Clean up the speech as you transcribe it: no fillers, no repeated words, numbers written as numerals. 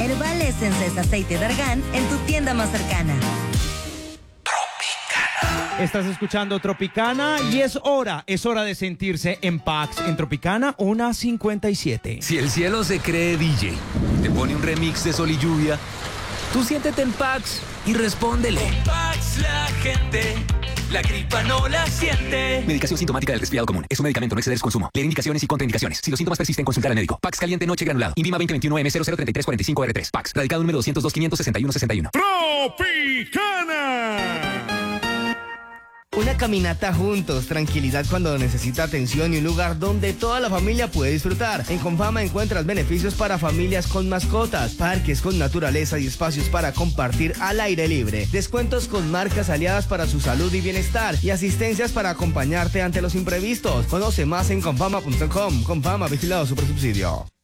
Herbal Essence es aceite de argán en tu tienda más cercana. Estás escuchando Tropicana y es hora de sentirse en Pax. En Tropicana, 1:57. Si el cielo se cree DJ, te pone un remix de Sol y Lluvia, tú siéntete en Pax y respóndele. Con Pax la gente, la gripa no la siente. Medicación sintomática del resfriado común. Es un medicamento, no exceder su consumo. Leer indicaciones y contraindicaciones. Si los síntomas persisten, consultar al médico. Pax caliente noche granulado. Invima 2021M003345R3. Pax. Radicado número 202-561-61. Tropicana. Una caminata juntos, tranquilidad cuando necesita atención y un lugar donde toda la familia puede disfrutar. En Confama encuentras beneficios para familias con mascotas, parques con naturaleza y espacios para compartir al aire libre, descuentos con marcas aliadas para su salud y bienestar y asistencias para acompañarte ante los imprevistos. Conoce más en confama.com. Confama, vigilado Supersubsidio.